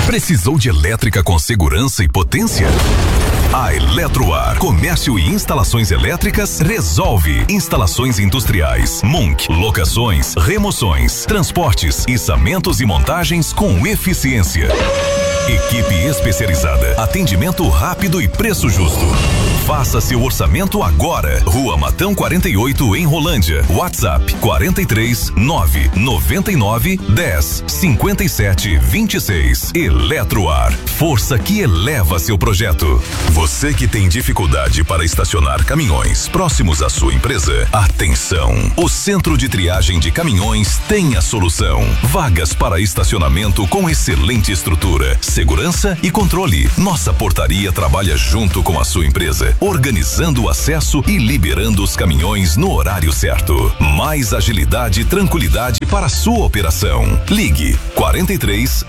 Precisou de elétrica com segurança e potência? A Eletroar, comércio e instalações elétricas, resolve. Instalações industriais, Munk, locações, remoções, transportes, içamentos e montagens com eficiência. Equipe especializada, atendimento rápido e preço justo. Faça seu orçamento agora. Rua Matão 48 em Rolândia. WhatsApp 43 999 10 57 26. Eletroar, força que eleva seu projeto. Você que tem dificuldade para estacionar caminhões próximos à sua empresa, atenção! O Centro de Triagem de Caminhões tem a solução. Vagas para estacionamento com excelente estrutura, segurança e controle. Nossa portaria trabalha junto com a sua empresa, organizando o acesso e liberando os caminhões no horário certo. Mais agilidade e tranquilidade para a sua operação. Ligue 43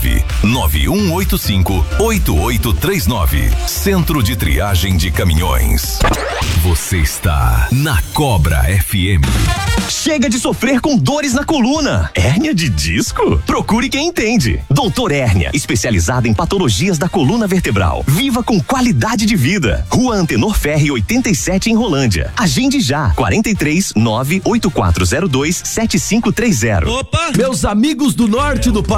99185 8839. Centro de Triagem de Caminhões. Você está na Cobra FM. Chega de sofrer com dores na coluna. Hérnia de disco? Procure quem entende. Doutor Hérnia, especializado em patologias da coluna vertebral. Viva com qualidade de vida. Rua Antenor Ferri 87 em Rolândia. Agende já. 43 98402 7530. Opa! Meus amigos do norte do